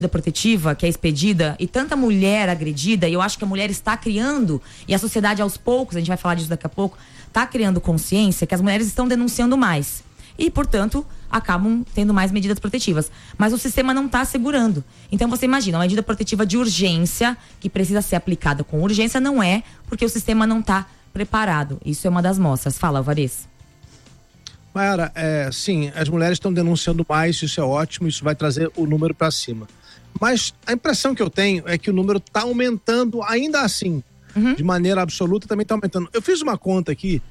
protetiva que é expedida e tanta mulher agredida, e eu acho que a mulher está criando, e a sociedade aos poucos, a gente vai falar disso daqui a pouco, está criando consciência que as mulheres estão denunciando mais e, portanto, acabam tendo mais medidas protetivas, mas o sistema não está assegurando. Então você imagina, uma medida protetiva de urgência que precisa ser aplicada com urgência não é, porque o sistema não está preparado. Isso é uma das mostras. Fala, Alvarez. Mayara, sim, as mulheres estão denunciando mais, isso é ótimo, isso vai trazer o número para cima. Mas a impressão que eu tenho é que o número está aumentando ainda assim, de maneira absoluta também está aumentando. Eu fiz uma conta aqui,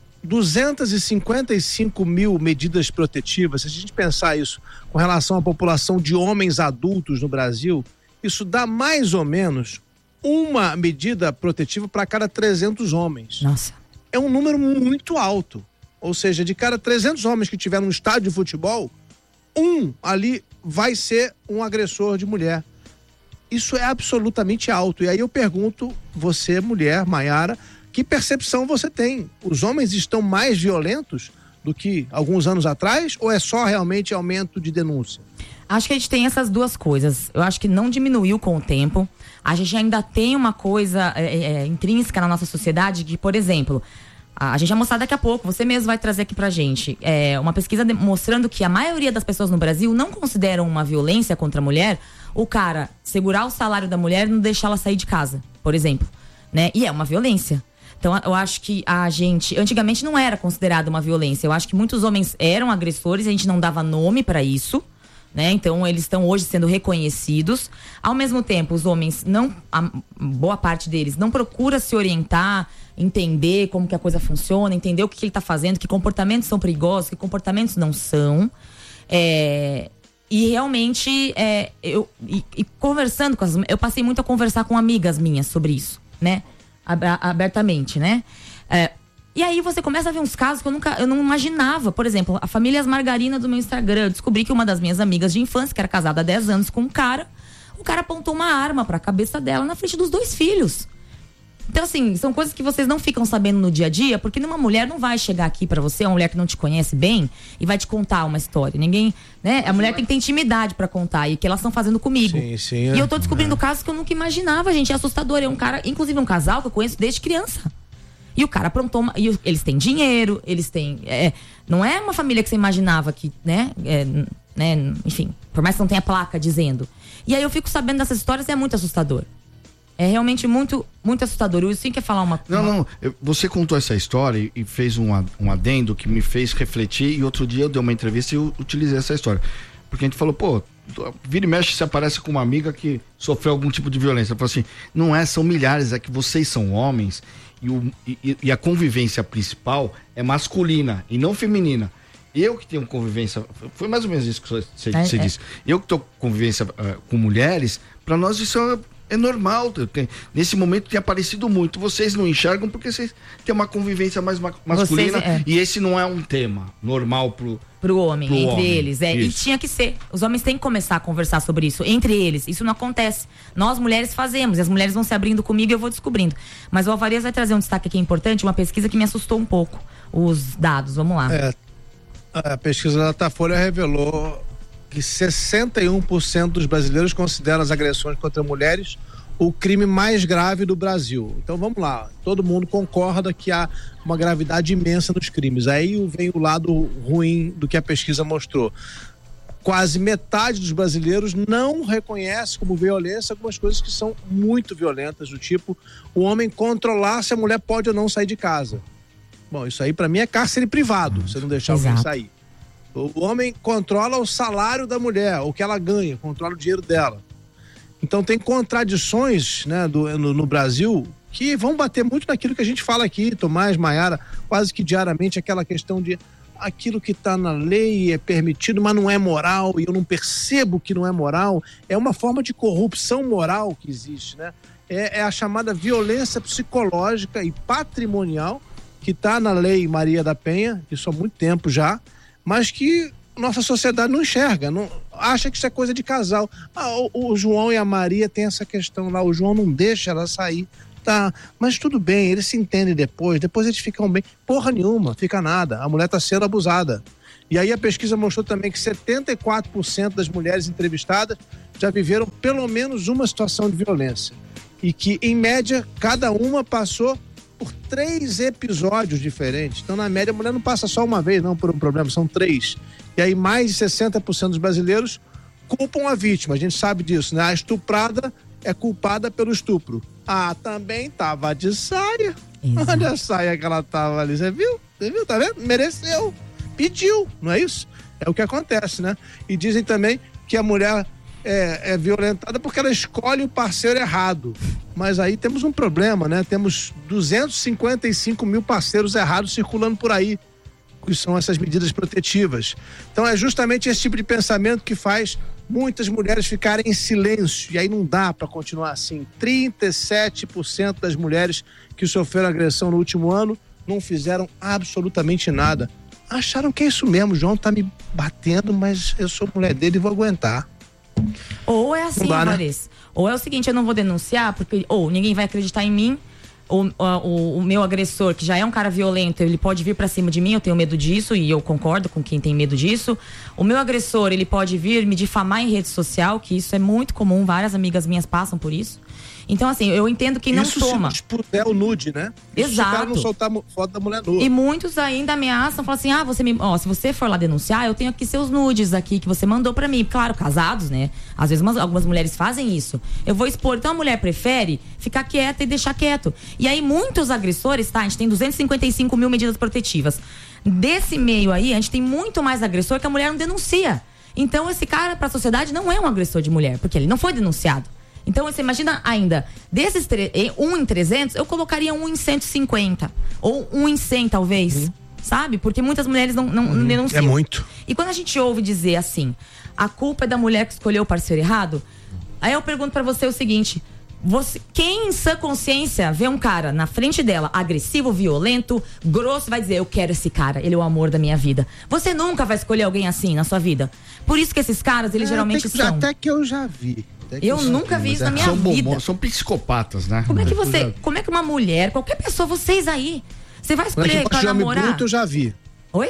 255 mil medidas protetivas, se a gente pensar isso com relação à população de homens adultos no Brasil, isso dá mais ou menos uma medida protetiva para cada 300 homens. Nossa. É um número muito alto. Ou seja, de cada 300 homens que tiver num estádio de futebol, um ali vai ser um agressor de mulher. Isso é absolutamente alto. E aí eu pergunto, você, mulher, Mayara, que percepção você tem? Os homens estão mais violentos do que alguns anos atrás ou é só realmente aumento de denúncia? Acho que a gente tem essas duas coisas. Eu acho que não diminuiu com o tempo. A gente ainda tem uma coisa intrínseca na nossa sociedade que, por exemplo, a gente vai mostrar daqui a pouco, você mesmo vai trazer aqui pra gente uma pesquisa mostrando que a maioria das pessoas no Brasil não consideram uma violência contra a mulher o cara segurar o salário da mulher e não deixar ela sair de casa, por exemplo, né? E é uma violência. Então eu acho que a gente, antigamente não era considerada uma violência, eu acho que muitos homens eram agressores, a gente não dava nome pra isso, né? Então eles estão hoje sendo reconhecidos. Ao mesmo tempo, os homens boa parte deles não procura se orientar, entender como que a coisa funciona, entender o que ele está fazendo, que comportamentos são perigosos, que comportamentos não são. E realmente, conversando com eu passei muito a conversar com amigas minhas sobre isso, né? Abertamente, né? E aí você começa a ver uns casos que eu não imaginava. Por exemplo, a família As Margarina do meu Instagram. Eu descobri que uma das minhas amigas de infância, que era casada há 10 anos com um cara, o cara apontou uma arma pra cabeça dela na frente dos 2 filhos. Então, assim, são coisas que vocês não ficam sabendo no dia a dia, porque uma mulher não vai chegar aqui pra você, uma mulher que não te conhece bem, e vai te contar uma história. Ninguém, né? A mulher tem que ter intimidade pra contar, e que elas estão fazendo comigo. Sim, e eu tô descobrindo casos que eu nunca imaginava, gente. É assustador. É um cara, inclusive um casal que eu conheço desde criança. E o cara aprontou e eles têm dinheiro, eles têm. Não é uma família que você imaginava que, né? Enfim, por mais que não tenha placa dizendo. E aí eu fico sabendo dessas histórias e é muito assustador. É realmente muito, muito assustador. O Sim quer falar uma... Não, você contou essa história e fez um adendo que me fez refletir, e outro dia eu dei uma entrevista e eu utilizei essa história. Porque a gente falou, vira e mexe, você aparece com uma amiga que sofreu algum tipo de violência. Eu falo assim, não são milhares, é que vocês são homens e a convivência principal é masculina e não feminina. Eu que tenho convivência, foi mais ou menos isso que você disse. Eu que tenho convivência com mulheres, para nós isso é normal. Nesse momento tem aparecido muito. Vocês não enxergam porque vocês têm uma convivência mais masculina e esse não é um tema normal pro homem, entre eles. E tinha que ser. Os homens têm que começar a conversar sobre isso entre eles. Isso não acontece. Nós mulheres fazemos, e as mulheres vão se abrindo comigo e eu vou descobrindo. Mas o Alvarez vai trazer um destaque aqui importante, uma pesquisa que me assustou um pouco. Os dados, vamos lá. A pesquisa da Datafolha revelou que 61% dos brasileiros consideram as agressões contra mulheres o crime mais grave do Brasil. Então vamos lá, todo mundo concorda que há uma gravidade imensa nos crimes. Aí vem o lado ruim do que a pesquisa mostrou. Quase metade dos brasileiros não reconhece como violência algumas coisas que são muito violentas, do tipo o homem controlar se a mulher pode ou não sair de casa. Bom, isso aí pra mim é cárcere privado, você não deixar alguém sair. O homem controla o salário da mulher, o que ela ganha, controla o dinheiro dela. Então tem contradições, né, no Brasil que vão bater muito naquilo que a gente fala aqui, Tomás, Mayara, quase que diariamente, aquela questão de aquilo que está na lei é permitido, mas não é moral, e eu não percebo que não é moral. É uma forma de corrupção moral que existe, né? É a chamada violência psicológica e patrimonial que está na lei Maria da Penha, isso há muito tempo já, mas que nossa sociedade não enxerga, não, acha que isso é coisa de casal. O João e a Maria tem essa questão lá, o João não deixa ela sair, tá, mas tudo bem, eles se entendem depois eles ficam bem, porra nenhuma, fica nada, a mulher tá sendo abusada. E aí a pesquisa mostrou também que 74% das mulheres entrevistadas já viveram pelo menos uma situação de violência. E que, em média, cada uma passou por 3 episódios diferentes. Então, na média, a mulher não passa só uma vez, não, por um problema, são 3. E aí, mais de 60% dos brasileiros culpam a vítima. A gente sabe disso, né? A estuprada é culpada pelo estupro. Ah, também tava de saia. Exato. Olha a saia que ela tava ali. Você viu? Tá vendo? Mereceu. Pediu, não é isso? É o que acontece, né? E dizem também que a mulher é violentada porque ela escolhe o parceiro errado. Mas aí temos um problema, né? Temos 255 mil parceiros errados circulando por aí, que são essas medidas protetivas. Então é justamente esse tipo de pensamento que faz muitas mulheres ficarem em silêncio, e aí não dá para continuar assim. 37% das mulheres que sofreram agressão no último ano não fizeram absolutamente nada. Acharam que é isso mesmo, João tá me batendo, mas eu sou mulher dele e vou aguentar. Ou é assim, Larissa, né? Ou é o seguinte, eu não vou denunciar, porque ou ninguém vai acreditar em mim, o meu agressor, que já é um cara violento, ele pode vir pra cima de mim, eu tenho medo disso e eu concordo com quem tem medo disso. O meu agressor, ele pode vir me difamar em rede social, que isso é muito comum, várias amigas minhas passam por isso. Então, assim, eu entendo que não toma. Isso se puder o nude, né? Exato. Se o cara não soltar foto da mulher nua. E muitos ainda ameaçam, falam assim, se você for lá denunciar, eu tenho aqui seus nudes aqui que você mandou pra mim. Claro, casados, né? Às vezes algumas mulheres fazem isso. Eu vou expor. Então a mulher prefere ficar quieta e deixar quieto. E aí muitos agressores, tá? A gente tem 255 mil medidas protetivas. Desse meio aí, a gente tem muito mais agressor que a mulher não denuncia. Então esse cara pra sociedade não é um agressor de mulher, porque ele não foi denunciado. Então, você imagina ainda, desses 1 em 300, eu colocaria 1 em 150. Ou 1 em 100, talvez. Sabe? Porque muitas mulheres não denunciam. É muito. E quando a gente ouve dizer assim, a culpa é da mulher que escolheu o parceiro errado, aí eu pergunto pra você o seguinte, quem em sã consciência vê um cara na frente dela, agressivo, violento, grosso, vai dizer, eu quero esse cara, ele é o amor da minha vida. Você nunca vai escolher alguém assim na sua vida. Por isso que esses caras, eles geralmente são... Até que eu já vi. Eu nunca vi isso na minha vida. São psicopatas, né? Como é que uma mulher, qualquer pessoa, vocês aí, você vai escolher pra namorar? Bruto eu já vi. Oi?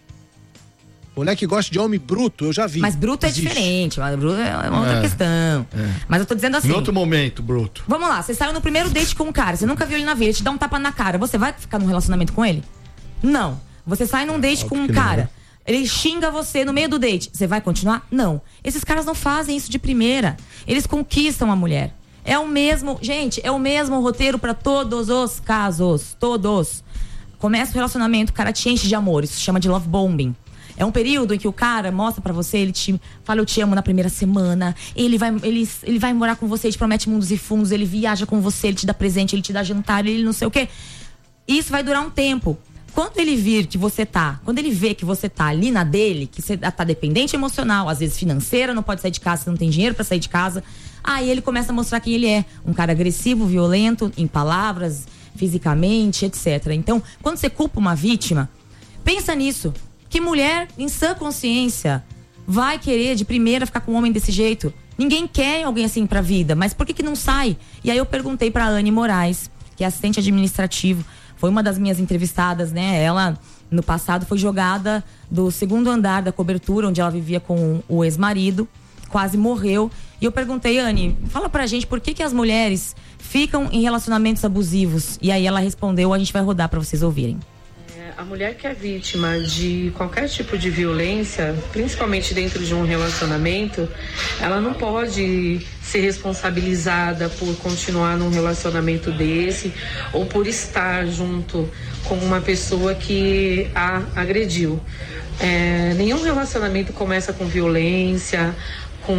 Mulher que gosta de homem bruto, eu já vi. Mas bruto existe. É diferente, mas bruto é uma outra questão. Mas eu tô dizendo assim. Em outro momento, bruto. Vamos lá, você saiu no primeiro date com um cara, você nunca viu ele na vida, ele te dá um tapa na cara, você vai ficar num relacionamento com ele? Não. Você sai num date com um cara, ele xinga você no meio do date, você vai continuar? Não. Esses caras não fazem isso de primeira. Eles conquistam a mulher. É o mesmo roteiro pra todos os casos, todos. Começa o relacionamento, o cara te enche de amor, isso se chama de love bombing. É um período em que o cara mostra pra você, ele te fala eu te amo na primeira semana, ele vai morar com você, ele te promete mundos e fundos, ele viaja com você, ele te dá presente, ele te dá jantar, ele não sei o quê. Isso vai durar um tempo. Quando ele vê que você tá ali na dele, que você tá dependente emocional, às vezes financeira, não pode sair de casa, você não tem dinheiro pra sair de casa, aí ele começa a mostrar quem ele é. Um cara agressivo, violento, em palavras, fisicamente, etc. Então, quando você culpa uma vítima, pensa nisso. Que mulher, em sã consciência, vai querer de primeira ficar com um homem desse jeito? Ninguém quer alguém assim pra vida, mas por que não sai? E aí eu perguntei pra Anne Moraes, que é assistente administrativo, foi uma das minhas entrevistadas, né? Ela, no passado, foi jogada do 2º andar da cobertura, onde ela vivia com o ex-marido, quase morreu. E eu perguntei, Anne, fala pra gente por que as mulheres ficam em relacionamentos abusivos? E aí ela respondeu, a gente vai rodar pra vocês ouvirem. A mulher que é vítima de qualquer tipo de violência, principalmente dentro de um relacionamento, ela não pode ser responsabilizada por continuar num relacionamento desse ou por estar junto com uma pessoa que a agrediu. Nenhum relacionamento começa com violência, com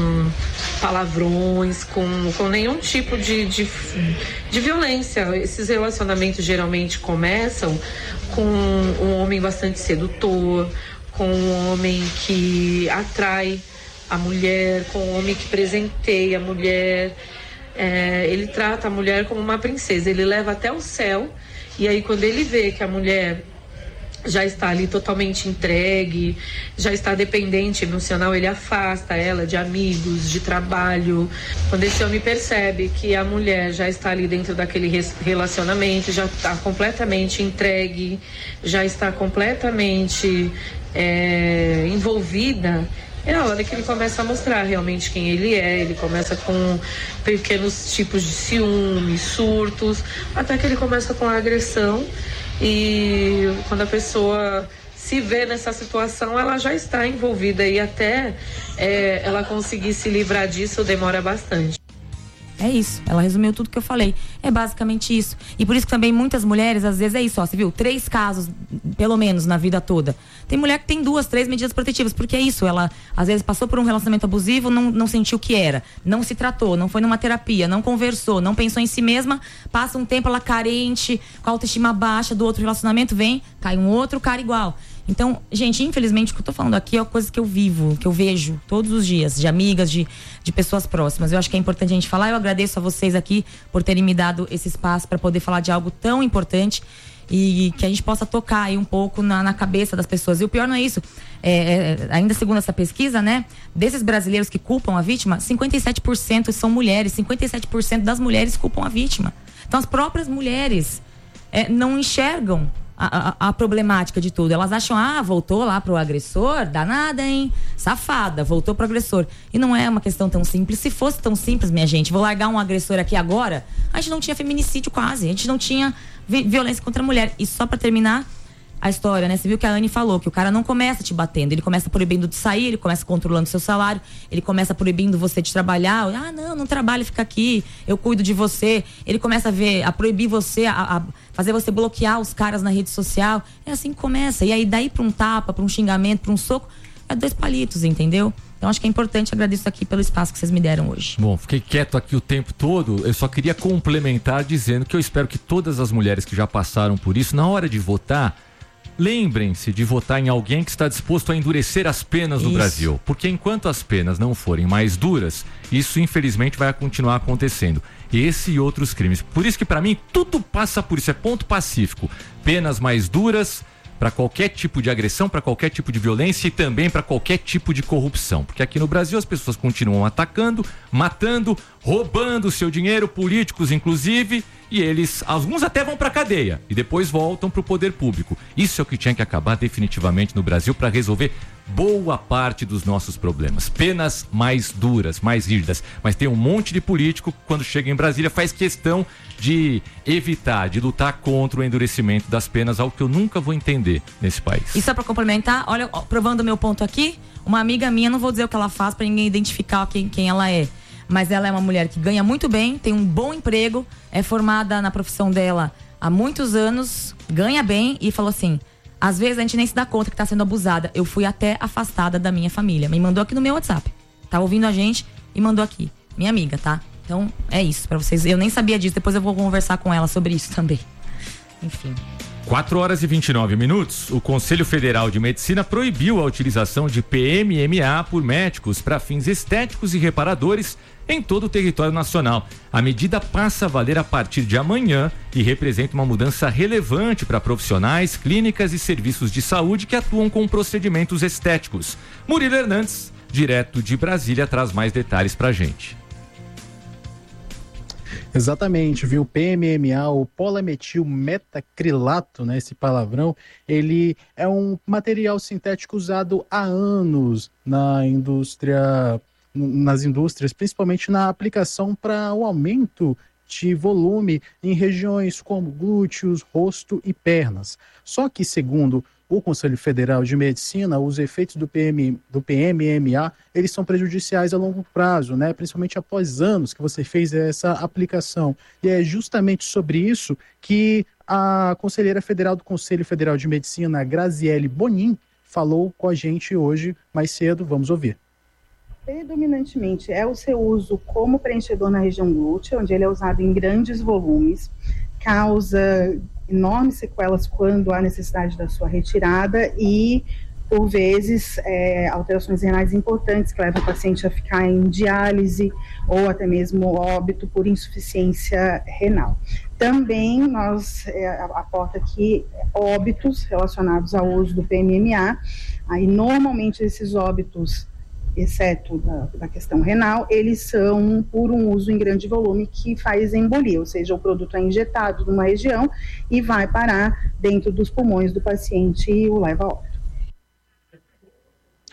palavrões, com nenhum tipo de violência. Esses relacionamentos geralmente começam com um homem bastante sedutor, com um homem que atrai a mulher, com um homem que presenteia a mulher. Ele trata a mulher como uma princesa, ele leva até o céu, e aí quando ele vê que a mulher já está ali totalmente entregue, já está dependente emocional, ele afasta ela de amigos, de trabalho. Quando esse homem percebe que a mulher já está ali dentro daquele relacionamento, já está completamente entregue, já está completamente envolvida, é a hora que ele começa a mostrar realmente quem ele começa com pequenos tipos de ciúme, surtos, até que ele começa com a agressão, e quando a pessoa se vê nessa situação, ela já está envolvida, e até ela conseguir se livrar disso demora bastante. É isso, ela resumiu tudo que eu falei. É basicamente isso. E por isso que também muitas mulheres, às vezes é isso, ó, você viu, 3 casos, pelo menos, na vida toda. Tem mulher que tem 2, 3 medidas protetivas, porque é isso, ela às vezes passou por um relacionamento abusivo, não sentiu o que era, não se tratou, não foi numa terapia, não conversou, não pensou em si mesma, passa um tempo ela carente, com a autoestima baixa do outro relacionamento, vem, cai um outro cara igual. Então, gente, infelizmente o que eu tô falando aqui é coisa que eu vivo, que eu vejo todos os dias, de amigas, de pessoas próximas. Eu acho que é importante a gente falar. Eu agradeço a vocês aqui por terem me dado esse espaço para poder falar de algo tão importante e que a gente possa tocar aí um pouco na cabeça das pessoas. E o pior não é isso, ainda segundo essa pesquisa, né, desses brasileiros que culpam a vítima, 57% são mulheres, 57% das mulheres culpam a vítima. Então as próprias mulheres não enxergam a problemática de tudo. Elas acham, voltou lá pro agressor, danada, hein? Safada, voltou pro agressor. E não é uma questão tão simples. Se fosse tão simples, minha gente, vou largar um agressor aqui agora, a gente não tinha feminicídio quase, a gente não tinha violência contra a mulher. E só pra terminar a história, né? Você viu que a Anne falou que o cara não começa te batendo, ele começa proibindo de sair, ele começa controlando seu salário, ele começa proibindo você de trabalhar. Não trabalha, fica aqui, eu cuido de você. Ele começa a proibir você, a fazer você bloquear os caras na rede social. É assim que começa. E aí daí pra um tapa, pra um xingamento, pra um soco, 2 palitos, entendeu? Então acho que é importante, agradeço aqui pelo espaço que vocês me deram hoje. Bom, fiquei quieto aqui o tempo todo, eu só queria complementar dizendo que eu espero que todas as mulheres que já passaram por isso, na hora de votar, lembrem-se de votar em alguém que está disposto a endurecer as penas no Brasil. Porque enquanto as penas não forem mais duras, isso infelizmente vai continuar acontecendo. Esse e outros crimes. Por isso que para mim tudo passa por isso, é ponto pacífico. Penas mais duras para qualquer tipo de agressão, para qualquer tipo de violência e também para qualquer tipo de corrupção. Porque aqui no Brasil as pessoas continuam atacando, matando, roubando seu dinheiro, políticos inclusive, e eles, alguns até vão pra cadeia e depois voltam pro poder público. Isso é o que tinha que acabar definitivamente no Brasil para resolver boa parte dos nossos problemas. Penas mais duras, mais rígidas. Mas tem um monte de político que quando chega em Brasília faz questão de evitar, de lutar contra o endurecimento das penas, algo que eu nunca vou entender nesse país. E só pra complementar, olha, provando o meu ponto aqui, uma amiga minha, não vou dizer o que ela faz pra ninguém identificar quem ela é, mas ela é uma mulher que ganha muito bem, tem um bom emprego, é formada na profissão dela há muitos anos, ganha bem e falou assim: às vezes a gente nem se dá conta que tá sendo abusada. Eu fui até afastada da minha família. Me mandou aqui no meu WhatsApp. Tá ouvindo a gente e mandou aqui. Minha amiga, tá? Então é isso pra vocês. Eu nem sabia disso, depois eu vou conversar com ela sobre isso também. Enfim. 4h29. O Conselho Federal de Medicina proibiu a utilização de PMMA por médicos para fins estéticos e reparadores em todo o território nacional. A medida passa a valer a partir de amanhã e representa uma mudança relevante para profissionais, clínicas e serviços de saúde que atuam com procedimentos estéticos. Murilo Hernandes, direto de Brasília, traz mais detalhes pra gente. Exatamente, viu? PMMA, o polimetilmetacrilato, né? Esse palavrão, ele é um material sintético usado há anos nas indústrias, principalmente na aplicação para o aumento de volume em regiões como glúteos, rosto e pernas. Só que, segundo o Conselho Federal de Medicina, os efeitos do PMMA, eles são prejudiciais a longo prazo, né? Principalmente após anos que você fez essa aplicação. E é justamente sobre isso que a conselheira federal do Conselho Federal de Medicina, Graziele Bonin, falou com a gente hoje mais cedo. Vamos ouvir. Predominantemente é o seu uso como preenchedor na região glútea, onde ele é usado em grandes volumes, causa enormes sequelas quando há necessidade da sua retirada e, por vezes, alterações renais importantes que levam o paciente a ficar em diálise ou até mesmo óbito por insuficiência renal. Também nós aporta aqui óbitos relacionados ao uso do PMMA, aí normalmente esses óbitos, exceto da questão renal, eles são por um uso em grande volume que faz embolia, ou seja, o produto é injetado numa região e vai parar dentro dos pulmões do paciente e o leva a óbito.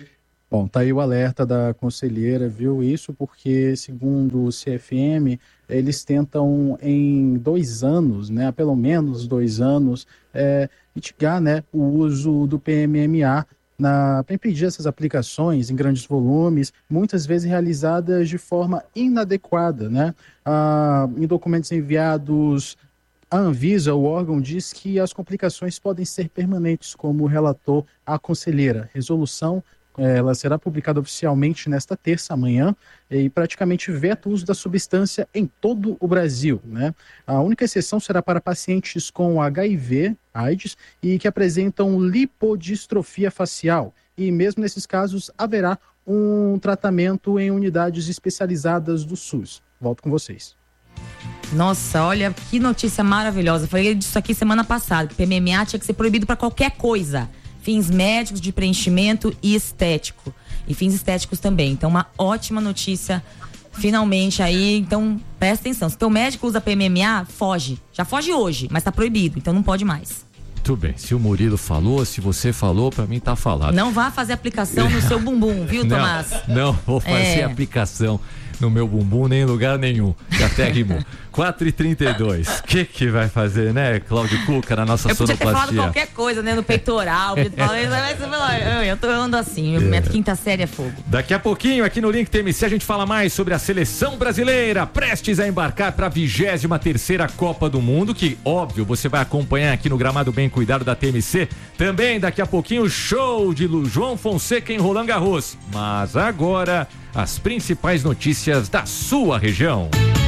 Bom, tá aí o alerta da conselheira, viu? Isso porque, segundo o CFM, eles tentam em 2 anos, né, há pelo menos 2 anos, mitigar, né, o uso do PMMA para impedir essas aplicações em grandes volumes, muitas vezes realizadas de forma inadequada, né? Em documentos enviados à Anvisa, o órgão diz que as complicações podem ser permanentes, como relatou a conselheira. Resolução ela será publicada oficialmente nesta terça, amanhã, e praticamente veta o uso da substância em todo o Brasil, né? A única exceção será para pacientes com HIV, AIDS, e que apresentam lipodistrofia facial. E mesmo nesses casos, haverá um tratamento em unidades especializadas do SUS. Volto com vocês. Nossa, olha que notícia maravilhosa. Falei disso aqui semana passada, que PMMA tinha que ser proibido para qualquer coisa. Fins médicos, de preenchimento e estético. E fins estéticos também. Então, uma ótima notícia, finalmente aí. Então, presta atenção. Se teu médico usa PMMA, foge. Já foge hoje, mas tá proibido. Então, não pode mais. Tudo bem. Se o Murilo falou, se você falou, pra mim tá falado. Não vá fazer aplicação no seu bumbum, viu, Tomás? Não vou fazer aplicação no meu bumbum, nem em lugar nenhum. Já até rimou. 4h32. O que vai fazer, né, Cláudio Cuca, na nossa sonoplastia? Eu podia ter falado qualquer coisa, né, no peitoral. Eu ando assim, minha quinta série é fogo. Daqui a pouquinho, aqui no Link TMC, a gente fala mais sobre a seleção brasileira, prestes a embarcar para a 23ª Copa do Mundo, que, óbvio, você vai acompanhar aqui no Gramado Bem Cuidado da TMC. Também, daqui a pouquinho, o show de João Fonseca em Roland Garros. Mas agora, as principais notícias da sua região.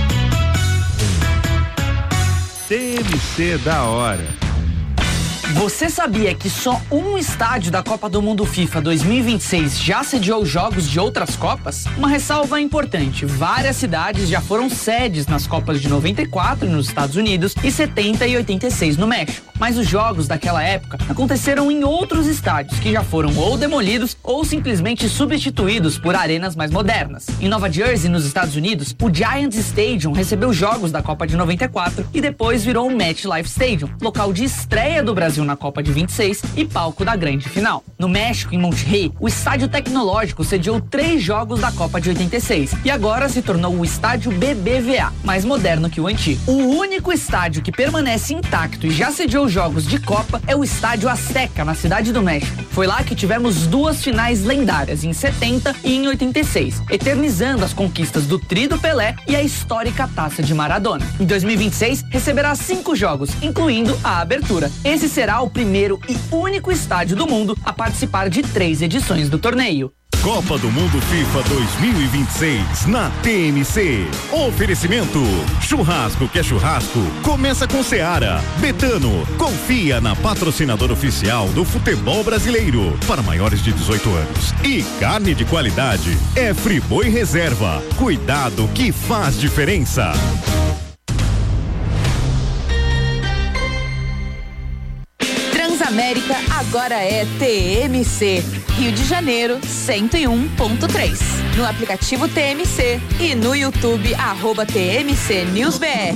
TMC da hora. Você sabia que só um estádio da Copa do Mundo FIFA 2026 já sediou jogos de outras Copas? Uma ressalva importante: várias cidades já foram sedes nas Copas de 94 nos Estados Unidos e 70 e 86 no México. Mas os jogos daquela época aconteceram em outros estádios que já foram ou demolidos ou simplesmente substituídos por arenas mais modernas. Em Nova Jersey, nos Estados Unidos, o Giants Stadium recebeu jogos da Copa de 94 e depois virou o MetLife Stadium, local de estreia do Brasil na Copa de 26 e palco da grande final. No México, em Monterrey, o Estádio Tecnológico sediou 3 jogos da Copa de 86 e agora se tornou o Estádio BBVA, mais moderno que o antigo. O único estádio que permanece intacto e já sediou jogos de Copa é o Estádio Azteca, na Cidade do México. Foi lá que tivemos 2 finais lendárias, em 70 e em 86, eternizando as conquistas do Tri do Pelé e a histórica Taça de Maradona. Em 2026, receberá 5 jogos, incluindo a abertura. Esse será o primeiro e único estádio do mundo a participar de 3 edições do torneio. Copa do Mundo FIFA 2026 na TMC. Oferecimento: churrasco que é churrasco, começa com Seara. Betano, confia na patrocinadora oficial do futebol brasileiro para maiores de 18 anos. E carne de qualidade é Friboi Reserva. Cuidado que faz diferença. Transamérica agora é TMC. Rio de Janeiro 101.3. No aplicativo TMC e no YouTube @TMC News BR.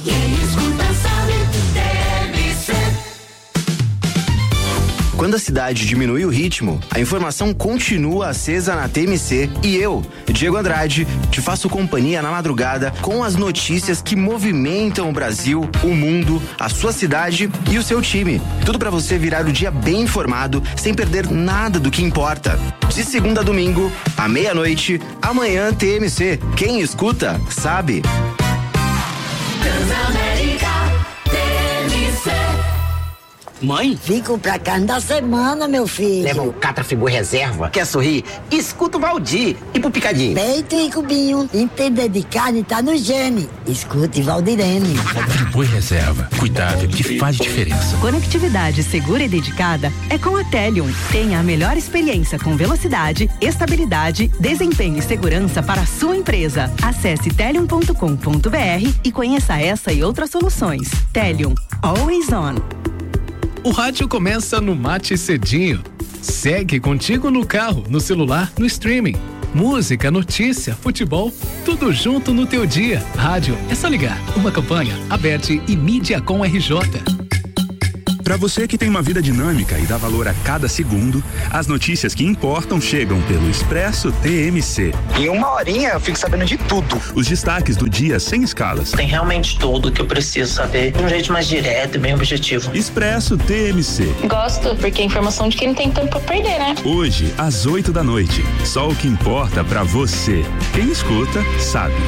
Quando a cidade diminui o ritmo, a informação continua acesa na TMC e eu, Diego Andrade, te faço companhia na madrugada com as notícias que movimentam o Brasil, o mundo, a sua cidade e o seu time. Tudo para você virar o dia bem informado, sem perder nada do que importa. De segunda a domingo, à meia-noite, amanhã TMC. Quem escuta, sabe. Transamérica, TMC. Mãe? Vim comprar carne da semana, meu filho. Leva um Catra Friboi Reserva. Quer sorrir? Escuta o Valdir. E pro picadinho? Peito e cubinho. Entender de carne tá no gene. Escute Valdirene. Friboi Reserva. Cuidado que faz diferença. Conectividade segura e dedicada é com a Telium. Tenha a melhor experiência com velocidade, estabilidade, desempenho e segurança para a sua empresa. Acesse telium.com.br e conheça essa e outras soluções. Telium. Always on. O rádio começa no Mate Cedinho. Segue contigo no carro, no celular, no streaming. Música, notícia, futebol, tudo junto no teu dia. Rádio, é só ligar. Uma campanha, Aberte e Mídia com RJ. Para você que tem uma vida dinâmica e dá valor a cada segundo, as notícias que importam chegam pelo Expresso TMC. Em uma horinha eu fico sabendo de tudo. Os destaques do dia sem escalas. Tem realmente tudo que eu preciso saber de um jeito mais direto e bem objetivo. Expresso TMC. Gosto, porque é informação de quem não tem tempo pra perder, né? Hoje, às 8 da noite. Só o que importa pra você. Quem escuta, sabe.